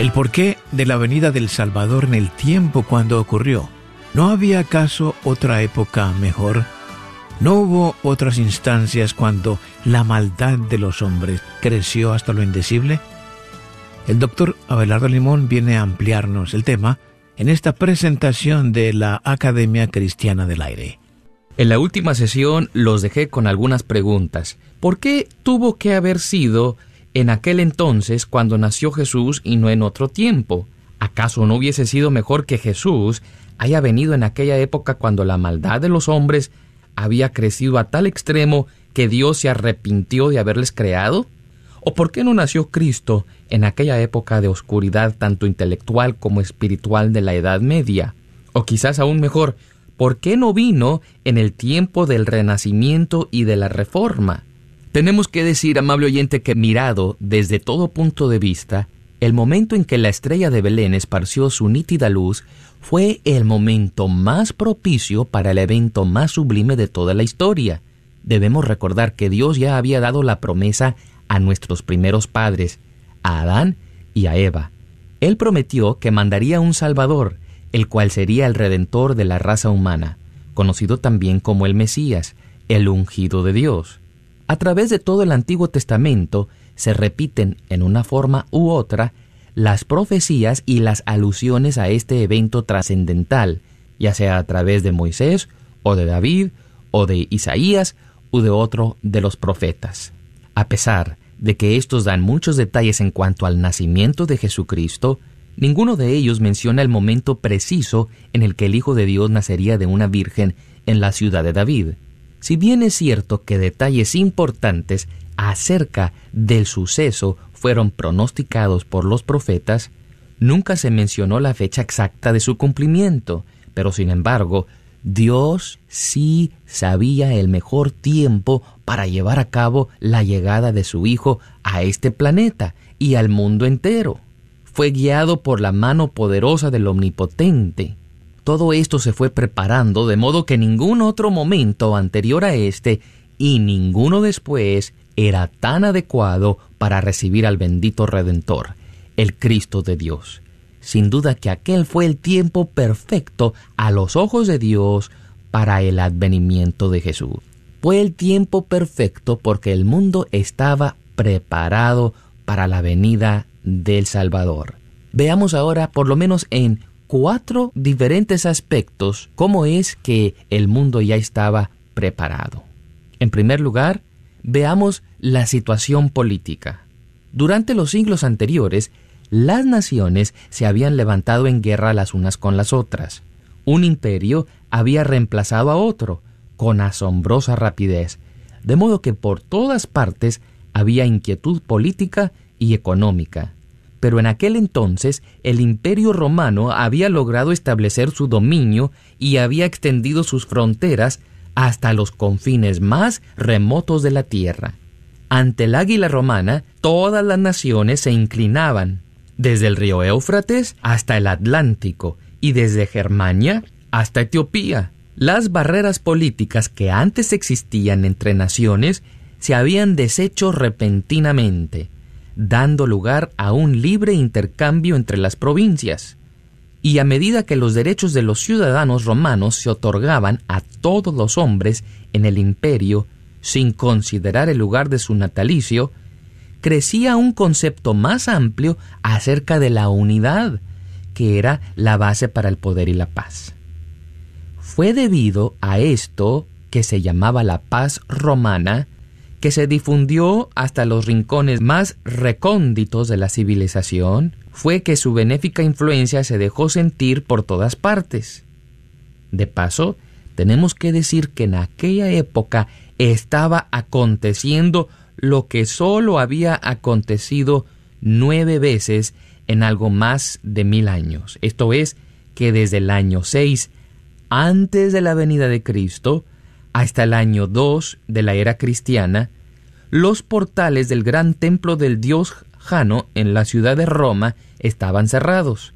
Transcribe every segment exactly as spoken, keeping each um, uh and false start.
El porqué de la venida del Salvador en el tiempo cuando ocurrió. ¿No había acaso otra época mejor? ¿No hubo otras instancias cuando la maldad de los hombres creció hasta lo indecible? El doctor Abelardo Limón viene a ampliarnos el tema en esta presentación de la Academia Cristiana del Aire. En la última sesión los dejé con algunas preguntas. ¿Por qué tuvo que haber sido en aquel entonces cuando nació Jesús y no en otro tiempo? ¿Acaso no hubiese sido mejor que Jesús haya venido en aquella época cuando la maldad de los hombres había crecido a tal extremo que Dios se arrepintió de haberles creado? ¿O por qué no nació Cristo en aquella época de oscuridad tanto intelectual como espiritual de la Edad Media? O quizás aún mejor, ¿por qué no vino en el tiempo del Renacimiento y de la Reforma? Tenemos que decir, amable oyente, que mirado desde todo punto de vista, el momento en que la estrella de Belén esparció su nítida luz fue el momento más propicio para el evento más sublime de toda la historia. Debemos recordar que Dios ya había dado la promesa a nuestros primeros padres, a Adán y a Eva. Él prometió que mandaría un Salvador, el cual sería el Redentor de la raza humana, conocido también como el Mesías, el ungido de Dios. A través de todo el Antiguo Testamento se repiten en una forma u otra las profecías y las alusiones a este evento trascendental, ya sea a través de Moisés, o de David, o de Isaías, o de otro de los profetas. A pesar de que estos dan muchos detalles en cuanto al nacimiento de Jesucristo, ninguno de ellos menciona el momento preciso en el que el Hijo de Dios nacería de una virgen en la ciudad de David. Si bien es cierto que detalles importantes acerca del suceso fueron pronosticados por los profetas, nunca se mencionó la fecha exacta de su cumplimiento, pero sin embargo, Dios sí sabía el mejor tiempo para llevar a cabo la llegada de su Hijo a este planeta y al mundo entero. Fue guiado por la mano poderosa del Omnipotente. Todo esto se fue preparando de modo que ningún otro momento anterior a este y ninguno después era tan adecuado para recibir al bendito Redentor, el Cristo de Dios. Sin duda que aquel fue el tiempo perfecto a los ojos de Dios para el advenimiento de Jesús. Fue el tiempo perfecto porque el mundo estaba preparado para la venida del Salvador. Veamos ahora, por lo menos en cuatro diferentes aspectos, cómo es que el mundo ya estaba preparado. En primer lugar, veamos la situación política. Durante los siglos anteriores, las naciones se habían levantado en guerra las unas con las otras. Un imperio había reemplazado a otro, con asombrosa rapidez, de modo que por todas partes había inquietud política y económica. Pero en aquel entonces el Imperio Romano había logrado establecer su dominio y había extendido sus fronteras hasta los confines más remotos de la tierra. Ante el águila romana, todas las naciones se inclinaban, desde el río Éufrates hasta el Atlántico y desde Germania hasta Etiopía. Las barreras políticas que antes existían entre naciones se habían deshecho repentinamente, dando lugar a un libre intercambio entre las provincias. Y a medida que los derechos de los ciudadanos romanos se otorgaban a todos los hombres en el imperio, sin considerar el lugar de su natalicio, crecía un concepto más amplio acerca de la unidad, que era la base para el poder y la paz. Fue debido a esto, que se llamaba la paz romana, que se difundió hasta los rincones más recónditos de la civilización, fue que su benéfica influencia se dejó sentir por todas partes. De paso, tenemos que decir que en aquella época estaba aconteciendo lo que solo había acontecido nueve veces en algo más de mil años. Esto es, que desde el año seis antes de la venida de Cristo hasta el año dos de la era cristiana, los portales del gran templo del dios Jano en la ciudad de Roma estaban cerrados.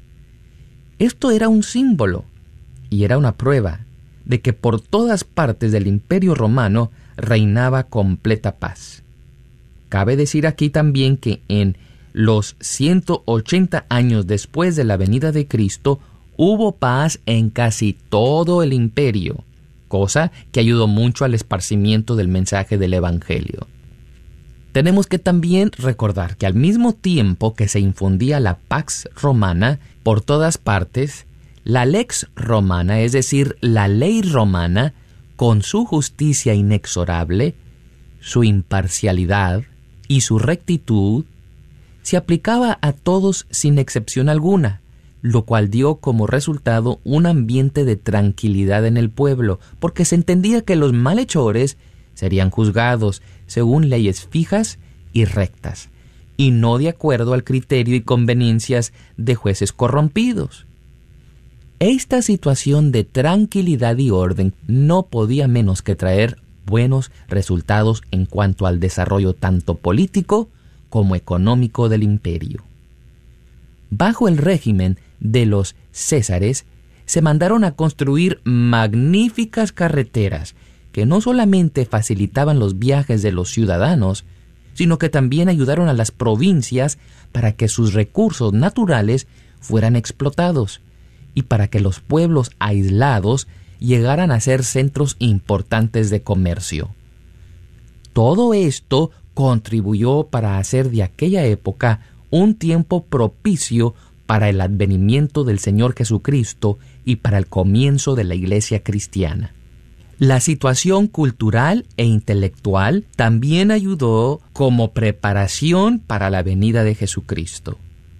Esto era un símbolo y era una prueba de que por todas partes del Imperio Romano reinaba completa paz. Cabe decir aquí también que en los ciento ochenta años después de la venida de Cristo, hubo paz en casi todo el imperio, cosa que ayudó mucho al esparcimiento del mensaje del Evangelio. Tenemos que también recordar que al mismo tiempo que se infundía la Pax Romana por todas partes, la Lex Romana, es decir, la ley romana, con su justicia inexorable, su imparcialidad y su rectitud, se aplicaba a todos sin excepción alguna, lo cual dio como resultado un ambiente de tranquilidad en el pueblo, porque se entendía que los malhechores serían juzgados según leyes fijas y rectas, y no de acuerdo al criterio y conveniencias de jueces corrompidos. Esta situación de tranquilidad y orden no podía menos que traer buenos resultados en cuanto al desarrollo tanto político como económico del imperio. Bajo el régimen de los Césares, se mandaron a construir magníficas carreteras que no solamente facilitaban los viajes de los ciudadanos, sino que también ayudaron a las provincias para que sus recursos naturales fueran explotados y para que los pueblos aislados llegaran a ser centros importantes de comercio. Todo esto contribuyó para hacer de aquella época un tiempo propicio para el advenimiento del Señor Jesucristo y para el comienzo de la Iglesia cristiana. La situación cultural e intelectual también ayudó como preparación para la venida de Jesucristo.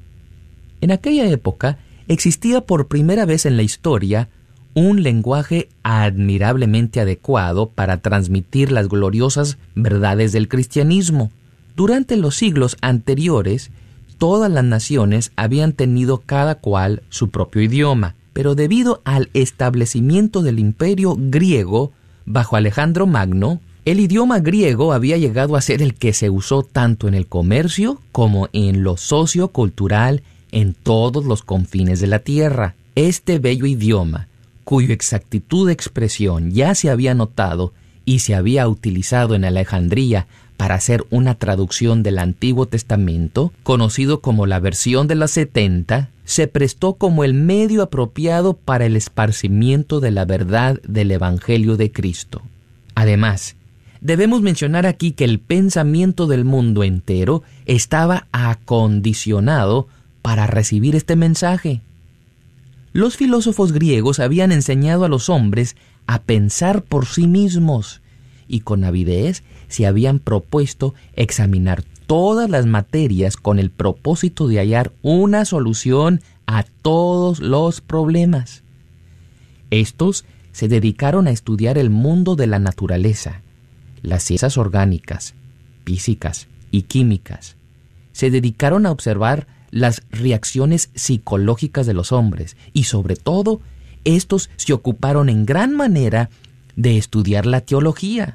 En aquella época existía por primera vez en la historia un lenguaje admirablemente adecuado para transmitir las gloriosas verdades del cristianismo. Durante los siglos anteriores, todas las naciones habían tenido cada cual su propio idioma, pero debido al establecimiento del imperio griego bajo Alejandro Magno, el idioma griego había llegado a ser el que se usó tanto en el comercio como en lo sociocultural en todos los confines de la tierra. Este bello idioma, cuya exactitud de expresión ya se había notado y se había utilizado en Alejandría para hacer una traducción del Antiguo Testamento, conocido como la versión de las setenta, se prestó como el medio apropiado para el esparcimiento de la verdad del Evangelio de Cristo. Además, debemos mencionar aquí que el pensamiento del mundo entero estaba acondicionado para recibir este mensaje. Los filósofos griegos habían enseñado a los hombres a pensar por sí mismos y con avidez se habían propuesto examinar todas las materias con el propósito de hallar una solución a todos los problemas. Estos se dedicaron a estudiar el mundo de la naturaleza, las ciencias orgánicas, físicas y químicas. Se dedicaron a observar las reacciones psicológicas de los hombres y, sobre todo, estos se ocuparon en gran manera de estudiar la teología.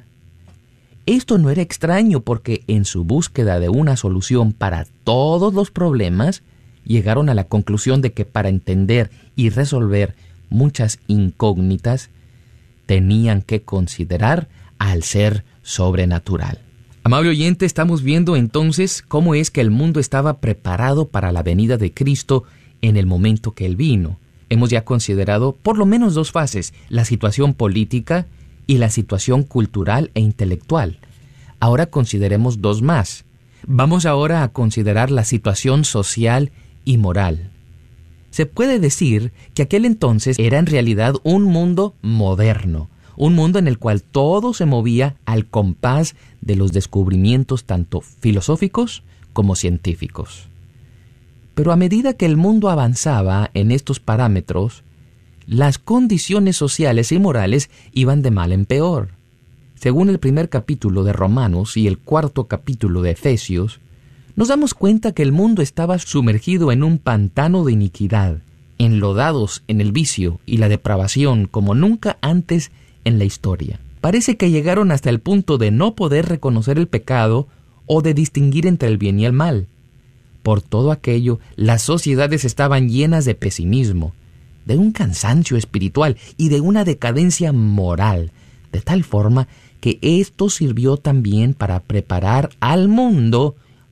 Esto no era extraño porque en su búsqueda de una solución para todos los problemas, llegaron a la conclusión de que para entender y resolver muchas incógnitas, tenían que considerar al ser sobrenatural. Amable oyente, estamos viendo entonces cómo es que el mundo estaba preparado para la venida de Cristo en el momento que Él vino. Hemos ya considerado por lo menos dos fases, la situación política y la situación cultural e intelectual. Ahora consideremos dos más. Vamos ahora a considerar la situación social y moral. Se puede decir que aquel entonces era en realidad un mundo moderno, un mundo en el cual todo se movía al compás de los descubrimientos tanto filosóficos como científicos. Pero a medida que el mundo avanzaba en estos parámetros, las condiciones sociales y morales iban de mal en peor. Según el primer capítulo de Romanos y el cuarto capítulo de Efesios, nos damos cuenta que el mundo estaba sumergido en un pantano de iniquidad, enlodados en el vicio y la depravación como nunca antes en la historia. Parece que llegaron hasta el punto de no poder reconocer el pecado o de distinguir entre el bien y el mal. Por todo aquello, las sociedades estaban llenas de pesimismo, de un cansancio espiritual y de una decadencia moral, de tal forma que esto sirvió también para preparar al mundo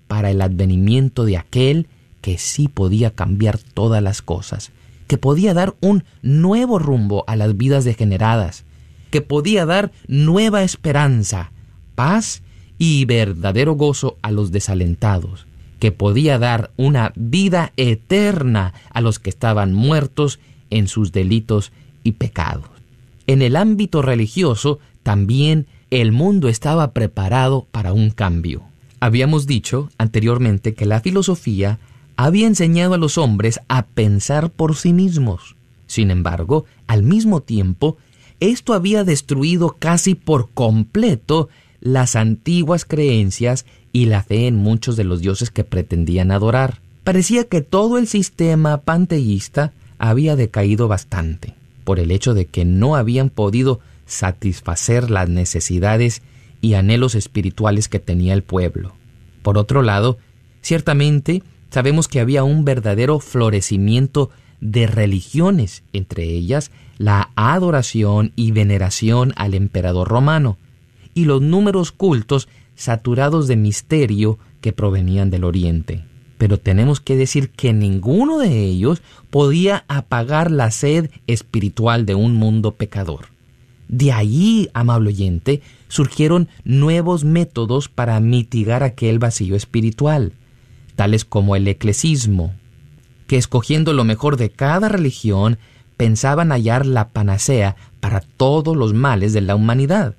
para el advenimiento de aquel que sí podía cambiar todas las cosas, que podía dar un nuevo rumbo a las vidas degeneradas, que podía dar nueva esperanza, paz y verdadero gozo a los desalentados, que podía dar una vida eterna a los que estaban muertos en sus delitos y pecados. En el ámbito religioso, también el mundo estaba preparado para un cambio. Habíamos dicho anteriormente que la filosofía había enseñado a los hombres a pensar por sí mismos. Sin embargo, al mismo tiempo, esto había destruido casi por completo las antiguas creencias y la fe en muchos de los dioses que pretendían adorar. Parecía que todo el sistema panteísta había decaído bastante, por el hecho de que no habían podido satisfacer las necesidades y anhelos espirituales que tenía el pueblo. Por otro lado, ciertamente sabemos que había un verdadero florecimiento de religiones, entre ellas la adoración y veneración al emperador romano, y los números cultos saturados de misterio que provenían del oriente. Pero tenemos que decir que ninguno de ellos podía apagar la sed espiritual de un mundo pecador. De allí, amable oyente, surgieron nuevos métodos para mitigar aquel vacío espiritual, tales como el eclecismo, que escogiendo lo mejor de cada religión, pensaban hallar la panacea para todos los males de la humanidad,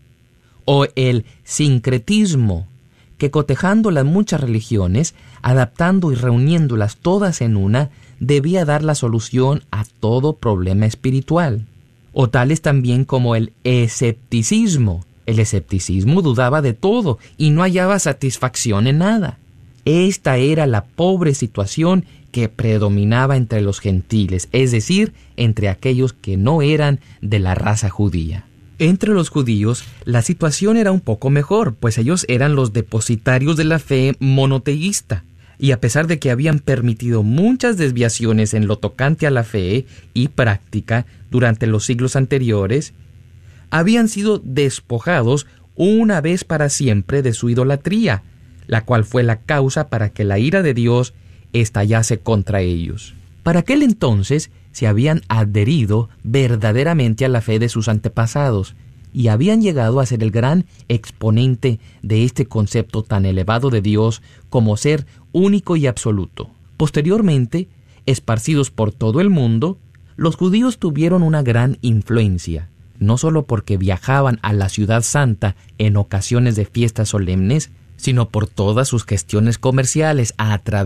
o el sincretismo, que cotejando las muchas religiones, adaptando y reuniéndolas todas en una, debía dar la solución a todo problema espiritual. O tales también como el escepticismo. El escepticismo dudaba de todo y no hallaba satisfacción en nada. Esta era la pobre situación que predominaba entre los gentiles, es decir, entre aquellos que no eran de la raza judía. Entre los judíos, la situación era un poco mejor, pues ellos eran los depositarios de la fe monoteísta, y a pesar de que habían permitido muchas desviaciones en lo tocante a la fe y práctica durante los siglos anteriores, habían sido despojados una vez para siempre de su idolatría, la cual fue la causa para que la ira de Dios estallase contra ellos. Para aquel entonces se habían adherido verdaderamente a la fe de sus antepasados y habían llegado a ser el gran exponente de este concepto tan elevado de Dios como ser único y absoluto. Posteriormente, esparcidos por todo el mundo, los judíos tuvieron una gran influencia, no solo porque viajaban a la ciudad santa en ocasiones de fiestas solemnes, sino por todas sus gestiones comerciales a través